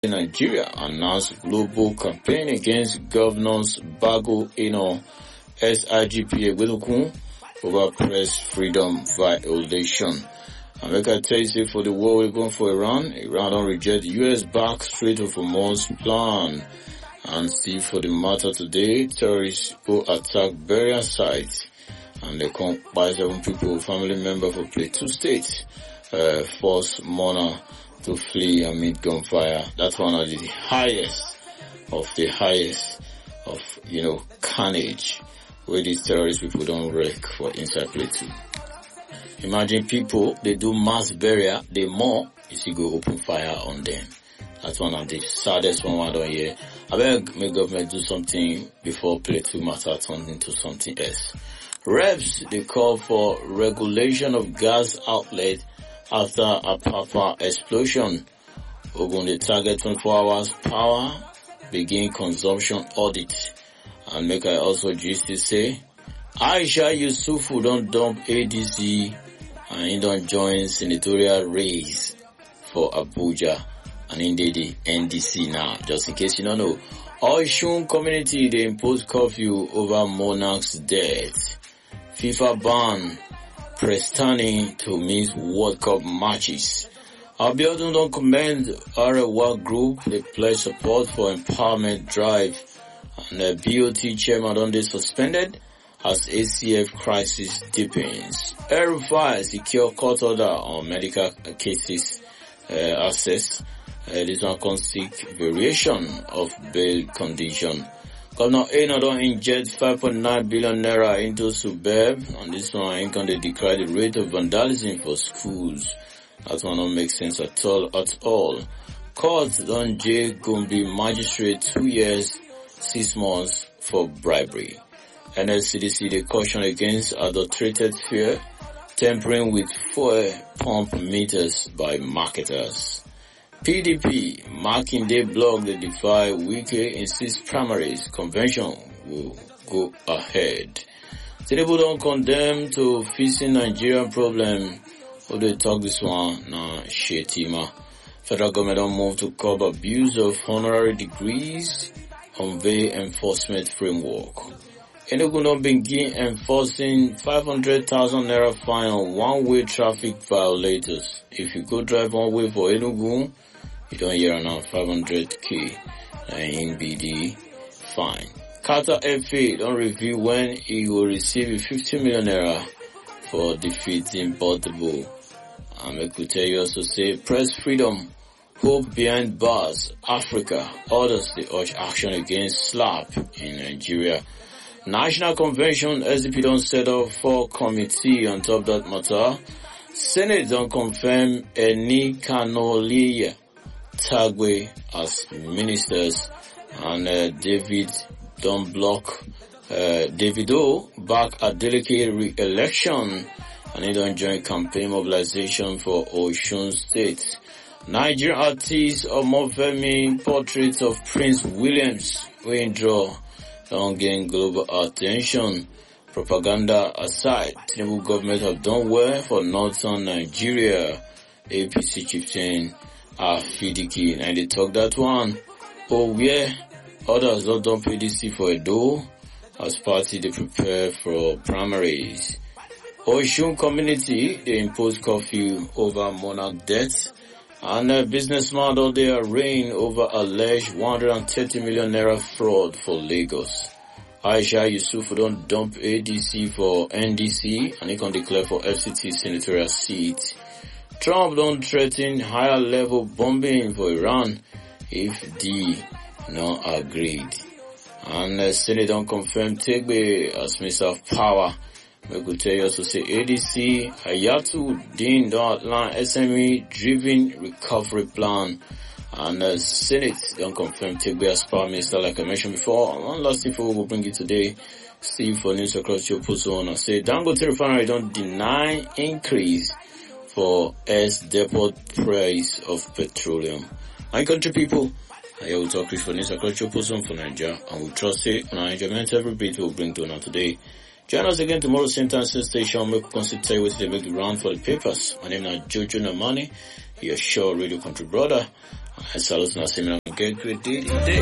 Nigeria announced global campaign against governors Bago Eno, SIGP Egbenokun over press freedom violation. And like I tell you, for the war we're going for Iran don't reject US back Strait of Hormuz plan. And see for the matter today, terrorists go attack burial sites and they come by 7 people, family member for Plateau State, force mourner to flee amid gunfire. That's one of the highest of carnage where these terrorist people don't wreck for inside Plateau. Imagine people, they do mass burial, they mourn, you see go open fire on them. That's one of the saddest one I don't hear. I beg may government do something before Plateau matter turns into something else. Reps, they call for regulation of gas outlet after a Papa explosion. Ogun, they target 24 hours power, begin consumption audit. And make I also just to say, Aisha Yusufu don't dump ADC and he don't join senatorial race for Abuja and indeed the NDC now. Just in case you don't know, Oshun community, they impose curfew over Monarch's death. FIFA ban Prestani to miss World Cup matches. Abiodun don't commend Arewa Group. They pledge support for empowerment drive. And the BOT chairman on this suspended as ACF crisis deepens. El-Rufai secure court order on medical cases access. This one can seek variation of bail condition. Governor Eno don't inject 5.9 billion naira into Subeb. And this one ain't gonna decry the rate of vandalism for schools. That one don't make sense at all. Court don't jail Gombe magistrate 2 years, 6 months for bribery. NLCDC they caution against adulterated fuel, tampering with fuel pump meters by marketers. PDP, Makinde blog they defy Wike insists primaries convention will go ahead. Tinubu don't condemn to fixing Nigerian problem. Who they talk this one? Nah, Shetima. Federal government don't move to curb abuse of honorary degrees, unveil enforcement framework. Enugu don't begin enforcing 500,000 naira fine on one-way traffic violators. If you go drive one way for Enugu, you don't hear around 500k and be the fine. Qatar FA don't reveal when he will receive a 50 million naira for defeating Portable. I could tell you also say press freedom, hope behind bars, Africa orders the urge action against slap in Nigeria. National Convention, SDP don't set up for committee on top that matter. Senate don't confirm Eni Kanoliya Tagwe as ministers, and David don't block Davido back at delicate re-election, and he don't join campaign mobilization for Osun State. Nigerian artist Omofemi portrait of Prince Williams will draw don't gain global attention. Propaganda aside, Tinubu government have done well for northern Nigeria. APC chieftain Afidiki, and they talk that one. Oh yeah, others don't dump PDC for a door as party they prepare for primaries. Oshun community, they impose curfew over monarch death. And a businessman out there reign over alleged 130 million naira fraud for Lagos. Aisha Yusufu don't dump ADC for NDC and he can declare for FCT senatorial seat. Trump don't threaten higher level bombing for Iran if D not agreed. And the Senate don't confirm Tegbe as Minister of Power. We could tell you also say ADC, Hayatu Dean don't outline SME driven recovery plan. And the Senate don't confirm Tegbe as Power Minister like I mentioned before. And one last info we'll bring you today. Steve for news across your post on and say Dangote Refinery don't deny increase for depot price of petroleum. My country people, I will talk with for news across your post on for Nigeria, and we trust it on our enjoyment every bit will bring to now today. Join us again tomorrow, same time, same station. Make consider with the big round for the papers. My name is Jojo Namani, your sure radio country brother. I salute you, get great day.